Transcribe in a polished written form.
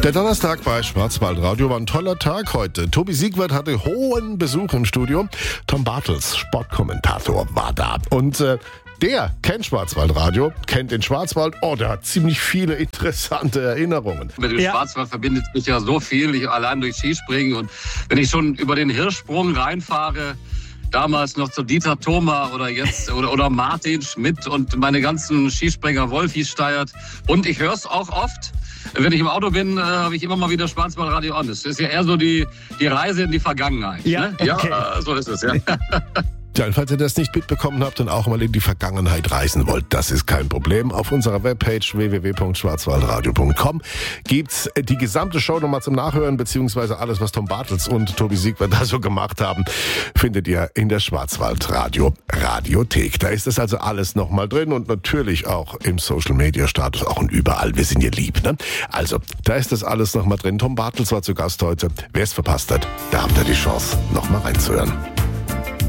Der Donnerstag bei Schwarzwaldradio war ein toller Tag heute. Tobi Siegwart hatte hohen Besuch im Studio. Tom Bartels, Sportkommentator, war da. Und der kennt Schwarzwaldradio, kennt den Schwarzwald. Oh, der hat ziemlich viele interessante Erinnerungen. Mit dem Schwarzwald verbindet mich ja so viel, allein durch Skispringen. Und wenn ich schon über den Hirschsprung reinfahre, damals noch zu Dieter Thoma oder Martin Schmidt und meine ganzen Skispringer Wolfi Steiert. Und ich höre es auch oft. Wenn ich im Auto bin, habe ich immer mal wieder Schwarzwaldradio an. Das ist ja eher so die Reise in die Vergangenheit. Ja, ne? okay. Ja, so ist es, ja. Ja, und falls ihr das nicht mitbekommen habt und auch mal in die Vergangenheit reisen wollt, das ist kein Problem. Auf unserer Webpage www.schwarzwaldradio.com gibt's die gesamte Show nochmal zum Nachhören, beziehungsweise alles, was Tom Bartels und Tobi Siegwart da so gemacht haben, findet ihr in der Schwarzwaldradio Radiothek. Da ist das also alles nochmal drin und natürlich auch im Social-Media-Status, auch und überall. Wir sind ihr lieb, ne? Also, da ist das alles nochmal drin. Tom Bartels war zu Gast heute. Wer es verpasst hat, da habt ihr die Chance, nochmal reinzuhören.